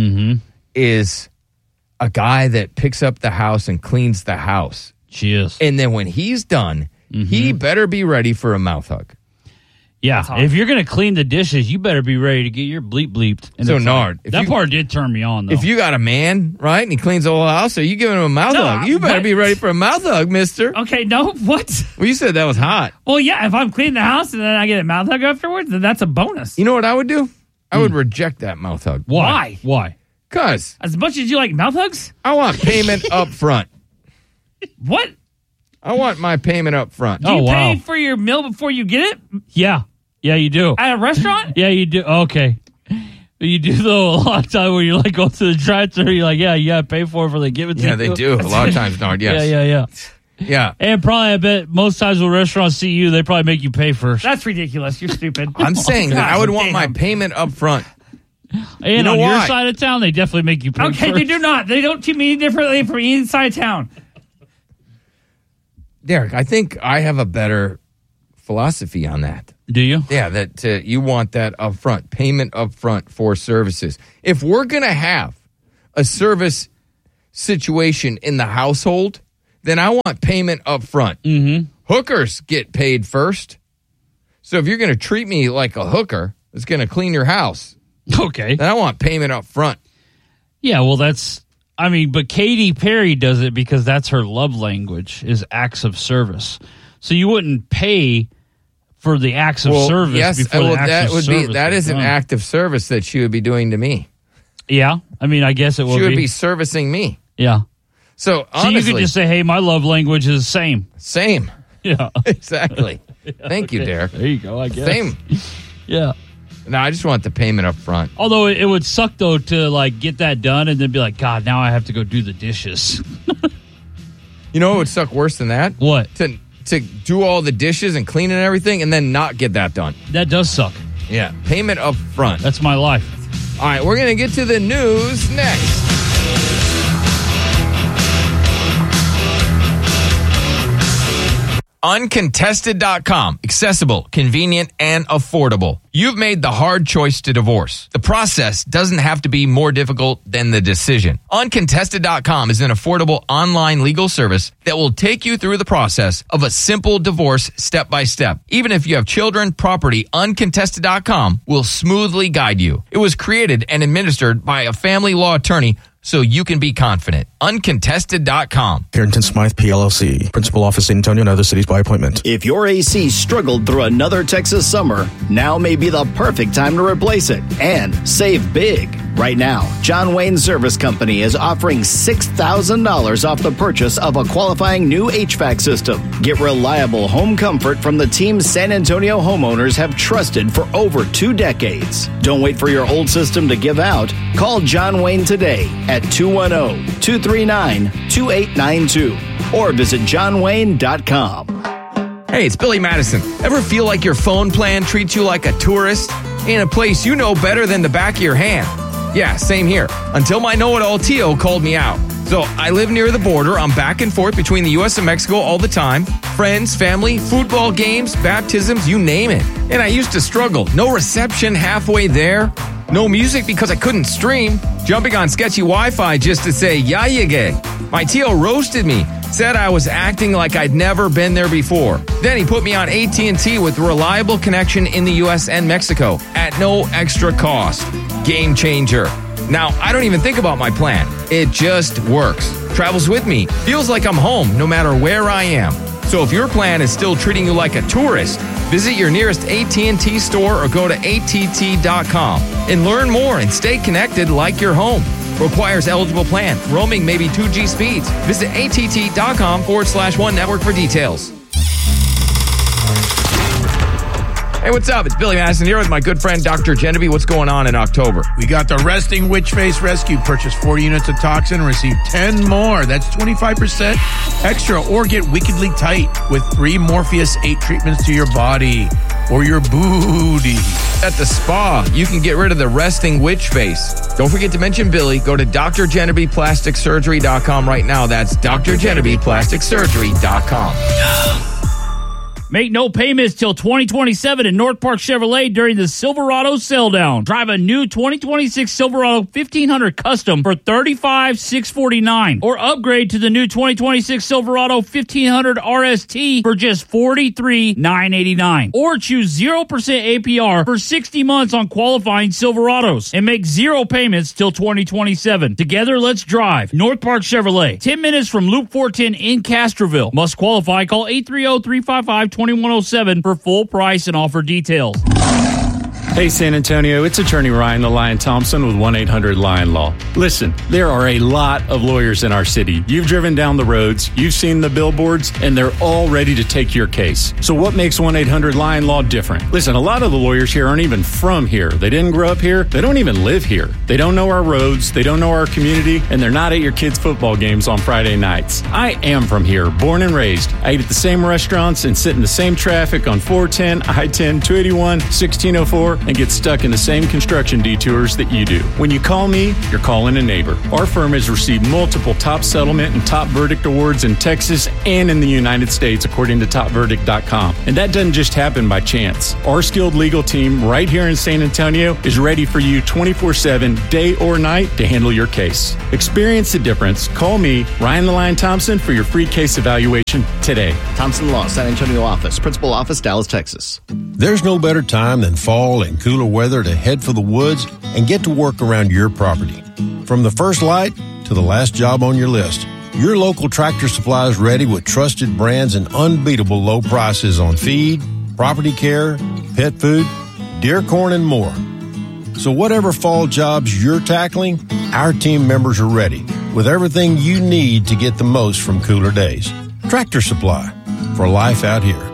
is a guy that picks up the house and cleans the house. She is. And then when he's done, he better be ready for a mouth hug. Yeah, if you're going to clean the dishes, you better be ready to get your bleeped. And So, it's Nard, if that you- part did turn me on, though. If you got a man, right, and he cleans the whole house, are you giving him a mouth No, hug? You better what? be ready for a mouth hug, mister. Okay, no, what? Well, you said that was hot. Well, yeah, if I'm cleaning the house and then I get a mouth hug afterwards, then that's a bonus. You know what I would do? I would reject that mouth hug. Why? Why? Because As much as you like mouth hugs? I want payment up front. What? I want my payment up front. Do you pay for your meal before you get it Yeah. Yeah, you do. at a restaurant? Yeah, you do. Okay. You do, though, a lot of time when you like go to the drive-thru, you're like, yeah, you got to pay for it before they give it to you. Yeah, they do. A lot of times, Nard, yes. Yeah. Yeah. And probably, I bet, most times when restaurants see you, they probably make you pay first. That's ridiculous. You're stupid. I'm saying that I would want my payment up front. And you know on why? your side of town, they definitely make you pay Okay, first. they do not. They don't treat me any differently from inside town. Derek, I think I have a better philosophy on that. Do you? Yeah, that you want that up front, payment up front for services. If we're going to have a service situation in the household, then I want payment up front. Mm-hmm. Hookers get paid first. So if you're going to treat me like a hooker that's going to clean your house, okay, then I want payment up front. Yeah, well, but Katy Perry does it because that's her love language, is acts of service. So you wouldn't pay for the acts of service before the acts of service. That is an act of service that she would be doing to me. Yeah, I guess it would be. She would be servicing me. Yeah. So honestly, you could just say, hey, my love language is same. Same. Yeah. Exactly. Thank you, Derek. There you go, I guess. Same. Yeah. No, I just want the payment up front. Although it would suck, though, to like get that done and then be like, God, now I have to go do the dishes. You know what would suck worse than that? What? To do all the dishes and clean and everything and then not get that done. That does suck. Yeah. Payment up front. That's my life. All right, we're going to get to the news next. Uncontested.com. Accessible, convenient, and affordable. You've made the hard choice to divorce. The process doesn't have to be more difficult than the decision. Uncontested.com is an affordable online legal service that will take you through the process of a simple divorce step by step. Even if you have children, property, Uncontested.com will smoothly guide you. It was created and administered by a family law attorney so you can be confident. Uncontested.com. Carrington Smythe, PLLC. Principal office, San Antonio and other cities by appointment. If your AC struggled through another Texas summer, now may be the perfect time to replace it and save big. Right now, John Wayne Service Company is offering $6,000 off the purchase of a qualifying new HVAC system. Get reliable home comfort from the team San Antonio homeowners have trusted for over 2 decades. Don't wait for your old system to give out. Call John Wayne today at 210-239-2892 or visit johnwayne.com. Hey, it's Billy Madison. Ever feel like your phone plan treats you like a tourist in a place you know better than the back of your hand? Yeah, same here. Until my know-it-all Tio called me out. So I live near the border. I'm back and forth between the U.S. and Mexico all the time. Friends, family, football games, baptisms, you name it. And I used to struggle. No reception halfway there. No music because I couldn't stream. Jumping on sketchy Wi-Fi just to say, ya llegué. My Tio roasted me. Said I was acting like I'd never been there before. Then he put me on AT&T with reliable connection in the U.S. and Mexico at no extra cost. Game changer. Now, I don't even think about my plan. It just works. Travels with me. Feels like I'm home no matter where I am. So if your plan is still treating you like a tourist, visit your nearest AT&T store or go to att.com and learn more and stay connected like you're home. Requires eligible plan. Roaming may be 2G speeds. Visit att.com/one network for details. Hey, what's up? It's Billy Madison here with my good friend Dr. Genevieve. What's going on in October? We got the Resting Witch Face Rescue. Purchase 40 units of toxin and receive 10 more. That's 25% extra. Or get wickedly tight with 3 Morpheus 8 treatments to your body or your booty. At the spa, you can get rid of the resting witch face. Don't forget to mention Billy. Go to drgenevievePlasticSurgery.com right now. That's drgenevievePlasticSurgery.com. Make no payments till 2027 at North Park Chevrolet during the Silverado sell down. Drive a new 2026 Silverado 1500 Custom for $35,649, or upgrade to the new 2026 Silverado 1500 RST for just $43,989. Or choose 0% APR for 60 months on qualifying Silverados and make 0 payments till 2027. Together, let's drive. North Park Chevrolet, 10 minutes from Loop 410 in Castroville. Must qualify. Call 830-355-2107 for full price and offer details. Hey, San Antonio, it's attorney Ryan the Lion Thompson with 1-800-LION-LAW. Listen, there are a lot of lawyers in our city. You've driven down the roads, you've seen the billboards, and they're all ready to take your case. So what makes 1-800-LION-LAW different? Listen, a lot of the lawyers here aren't even from here. They didn't grow up here. They don't even live here. They don't know our roads. They don't know our community, and they're not at your kids' football games on Friday nights. I am from here, born and raised. I eat at the same restaurants and sit in the same traffic on 410, I-10, 281, 1604, and get stuck in the same construction detours that you do. When you call me, you're calling a neighbor. Our firm has received multiple top settlement and top verdict awards in Texas and in the United States, according to topverdict.com. And that doesn't just happen by chance. Our skilled legal team right here in San Antonio is ready for you 24/7, day or night, to handle your case. Experience the difference. Call me, Ryan the Lion Thompson, for your free case evaluation today. Thompson Law, San Antonio office, principal office, Dallas, Texas. There's no better time than fall and cooler weather to head for the woods and get to work around your property. From the first light to the last job on your list, your local Tractor Supply is ready with trusted brands and unbeatable low prices on feed, property care, pet food, deer corn, and more. So whatever fall jobs you're tackling, our team members are ready with everything you need to get the most from cooler days. Tractor Supply, for life out here.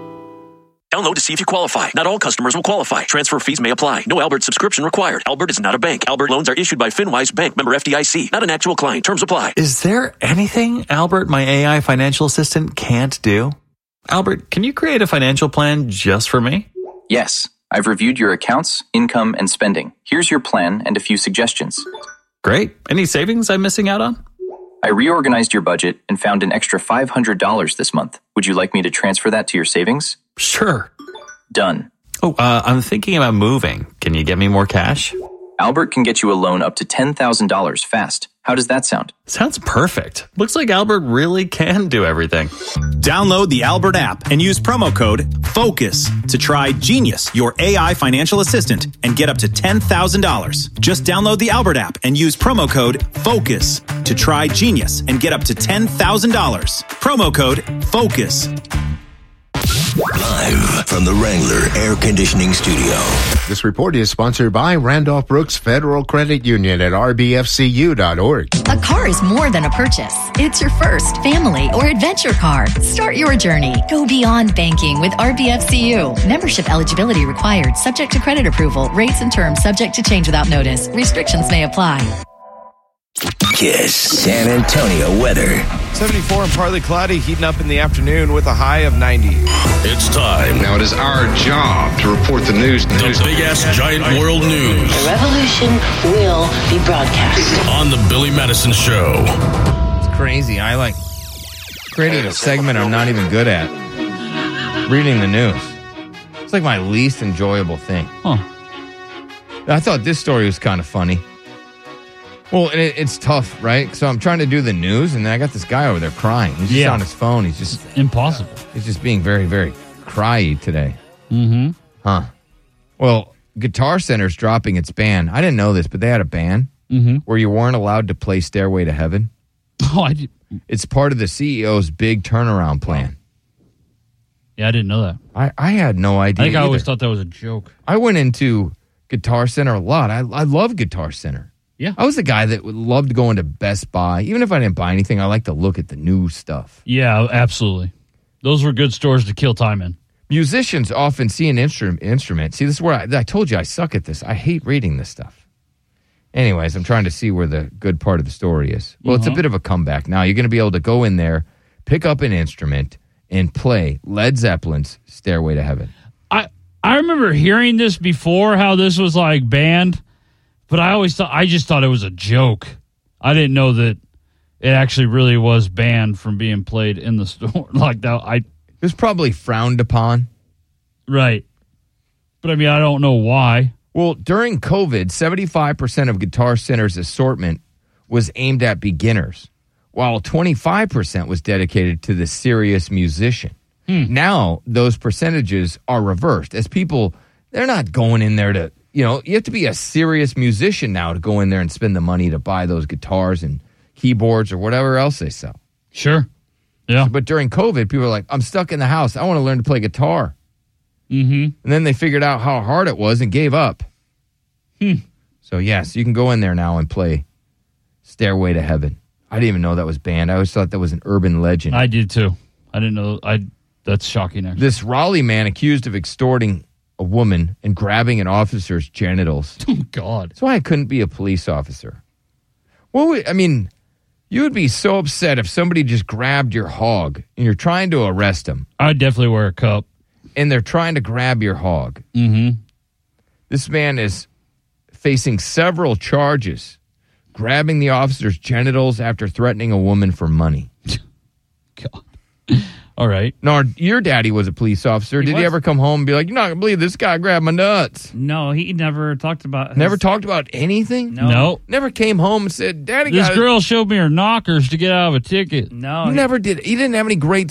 Download to see if you qualify. Not all customers will qualify. Transfer fees may apply. No Albert subscription required. Albert is not a bank. Albert loans are issued by FinWise Bank, member FDIC. Not an actual client. Terms apply. Is there anything Albert, my AI financial assistant, can't do? Albert, can you create a financial plan just for me? Yes. I've reviewed your accounts, income, and spending. Here's your plan and a few suggestions. Great. Any savings I'm missing out on? I reorganized your budget and found an extra $500 this month. Would you like me to transfer that to your savings? Sure. Done. Oh, I'm thinking about moving. Can you get me more cash? Albert can get you a loan up to $10,000 fast. How does that sound? Sounds perfect. Looks like Albert really can do everything. Download the Albert app and use promo code FOCUS to try Genius, your AI financial assistant, and get up to $10,000. Just download the Albert app and use promo code FOCUS to try Genius and get up to $10,000. Promo code FOCUS. Live from the Wrangler Air Conditioning Studio. This report is sponsored by Randolph Brooks Federal Credit Union at rbfcu.org. A car is more than a purchase. It's your first, family, or adventure car. Start your journey. Go beyond banking with RBFCU. Membership eligibility required, subject to credit approval. Rates and terms subject to change without notice. Restrictions may apply. Kiss San Antonio weather. 74 and partly cloudy, heating up in the afternoon with a high of 90. It's time. Now it is our job to report the news. The big-ass giant world news. The revolution will be broadcast. On the Billy Madison Show. It's crazy. I like creating a segment I'm not even good at. Reading the news. It's like my least enjoyable thing. Huh. I thought this story was kind of funny. Well, and it's tough, right? So I'm trying to do the news, and then I got this guy over there crying. He's just on his phone. He's just impossible. He's just being very, very cryy today. Mm-hmm. Huh. Well, Guitar Center's dropping its ban. I didn't know this, but they had a ban where you weren't allowed to play Stairway to Heaven. Oh, It's part of the CEO's big turnaround plan. Yeah, I didn't know that. I had no idea. I think I always either. thought that was a joke. I went into Guitar Center a lot. I love Guitar Center. Yeah. I was the guy that would love to go into Best Buy. Even if I didn't buy anything, I like to look at the new stuff. Yeah, absolutely. Those were good stores to kill time in. Musicians often see an instrument. See, this is where I told you I suck at this. I hate reading this stuff. Anyways, I'm trying to see where the good part of the story is. Well, it's a bit of a comeback. Now, you're going to be able to go in there, pick up an instrument, and play Led Zeppelin's Stairway to Heaven. I remember hearing this before, how this was like banned. But I just thought it was a joke. I didn't know that it actually really was banned from being played in the store like that. It was probably frowned upon. Right. But I mean, I don't know why. Well, during COVID, 75% of Guitar Center's assortment was aimed at beginners, while 25% was dedicated to the serious musician. Now, those percentages are reversed as people, they're not going in there to, you have to be a serious musician now to go in there and spend the money to buy those guitars and keyboards or whatever else they sell. Sure. Yeah. But during COVID, people are like, I'm stuck in the house. I want to learn to play guitar. Mm-hmm. And then they figured out how hard it was and gave up. So, yes, you can go in there now and play Stairway to Heaven. I didn't even know that was banned. I always thought that was an urban legend. I did, too. I didn't know. That's shocking, actually. This Raleigh man accused of extorting a woman and grabbing an officer's genitals. Oh, God. That's why I couldn't be a police officer. You would be so upset if somebody just grabbed your hog and you're trying to arrest them. I'd definitely wear a cup. And they're trying to grab your hog. Mm-hmm. This man is facing several charges, grabbing the officer's genitals after threatening a woman for money. God. All right. Now, your daddy was a police officer. Did he ever come home and be like, you're not going to believe this guy grabbed my nuts? No, he never talked about Never talked about anything? No. Never came home and said, Daddy This got girl showed me her knockers to get out of a ticket. No. He never did. He didn't have any great